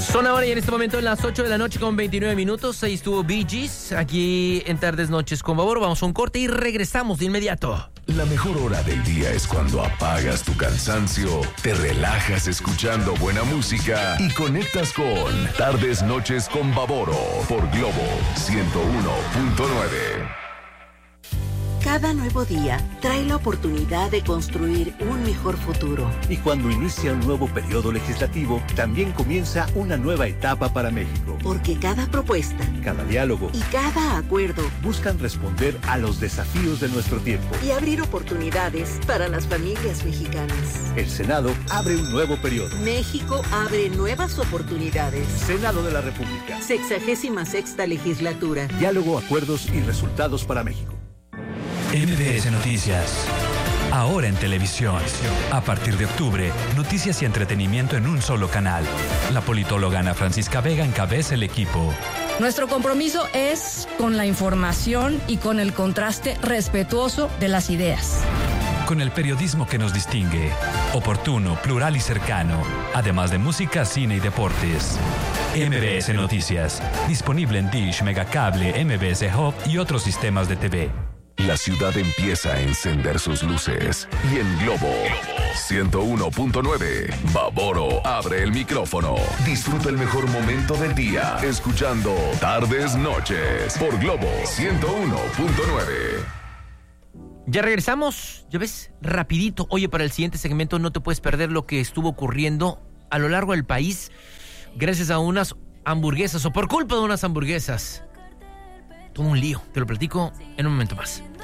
Son ahora y en este momento las 8 de la noche con 29 minutos. Ahí estuvo Bee Gees, aquí en Tardes Noches con Baboro. Vamos a un corte y regresamos de inmediato. La mejor hora del día es cuando apagas tu cansancio, te relajas escuchando buena música y conectas con Tardes Noches con Baboro por Globo 101.9. Cada nuevo día trae la oportunidad de construir un mejor futuro. Y cuando inicia un nuevo periodo legislativo, también comienza una nueva etapa para México. Porque cada propuesta, cada diálogo y cada acuerdo buscan responder a los desafíos de nuestro tiempo y abrir oportunidades para las familias mexicanas. El Senado abre un nuevo periodo. México abre nuevas oportunidades. Senado de la República. 66ª legislatura. Diálogo, acuerdos y resultados para México. MBS Noticias. Ahora en televisión. A partir de octubre, noticias y entretenimiento en un solo canal. La politóloga Ana Francisca Vega encabeza el equipo. Nuestro compromiso es con la información y con el contraste respetuoso de las ideas. Con el periodismo que nos distingue. Oportuno, plural y cercano. Además de música, cine y deportes. MBS Noticias. Disponible en Dish, Megacable, MBS Hub y otros sistemas de TV. La ciudad empieza a encender sus luces y en Globo 101.9, Baboro abre el micrófono. Disfruta el mejor momento del día escuchando Tardes Noches por Globo 101.9. Ya regresamos, ya ves, rapidito. Oye, para el siguiente segmento no te puedes perder lo que estuvo ocurriendo a lo largo del país gracias a unas hamburguesas o por culpa de unas hamburguesas. Todo un lío, te lo platico en un momento más.